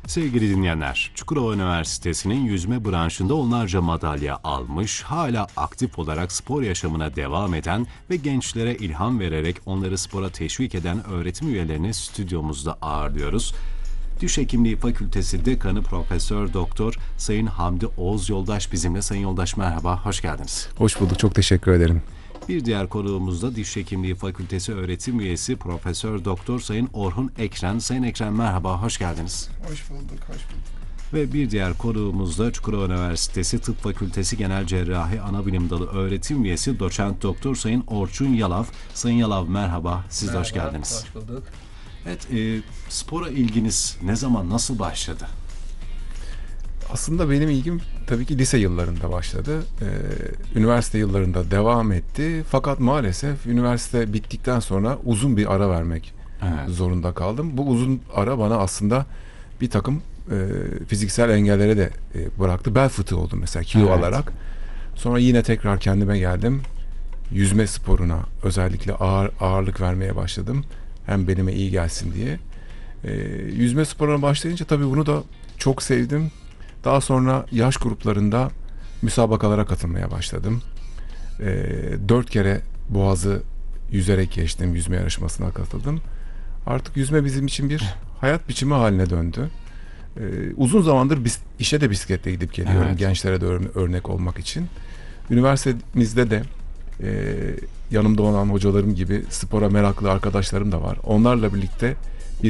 Sevgili dinleyenler, Çukurova Üniversitesi'nin yüzme branşında onlarca madalya almış, hala aktif olarak spor yaşamına devam eden ve gençlere ilham vererek onları spora teşvik eden öğretim üyelerini stüdyomuzda ağırlıyoruz. Diş Hekimliği Fakültesi Dekanı Profesör Doktor Sayın Hamdi Oğuz Yoldaş bizimle. Sayın Yoldaş merhaba, hoş geldiniz. Hoş bulduk, çok teşekkür ederim. Bir diğer konuğumuz da Diş Hekimliği Fakültesi öğretim üyesi Profesör Doktor Sayın Orhun Ekren. Sayın Ekren merhaba, hoş geldiniz. Hoş bulduk, hoş bulduk. Ve bir diğer konuğumuz da Çukurova Üniversitesi Tıp Fakültesi Genel Cerrahi Anabilim Dalı öğretim üyesi Doçent Doktor Sayın Orçun Yalav. Sayın Yalav merhaba, siz de hoş geldiniz. Hoş bulduk. Evet, spora ilginiz ne zaman, nasıl başladı? Aslında benim ilgim tabii ki lise yıllarında başladı. Üniversite yıllarında devam etti. Fakat maalesef üniversite bittikten sonra uzun bir ara vermek zorunda kaldım. Bu uzun ara bana aslında bir takım fiziksel engellere de bıraktı. Bel fıtığı oldum mesela kilo alarak. Sonra yine tekrar kendime geldim. Yüzme sporuna özellikle ağırlık vermeye başladım. Hem belime iyi gelsin diye. Yüzme sporuna başlayınca tabii bunu da çok sevdim. Daha sonra yaş gruplarında müsabakalara katılmaya başladım. 4 kere Boğaz'ı yüzerek geçtim. Yüzme yarışmasına katıldım. Artık yüzme bizim için bir hayat biçimi haline döndü. Uzun zamandır işe de bisikletle gidip geliyorum. Gençlere de örnek olmak için. Üniversitemizde de yanımda olan hocalarım gibi spora meraklı arkadaşlarım da var. Onlarla birlikte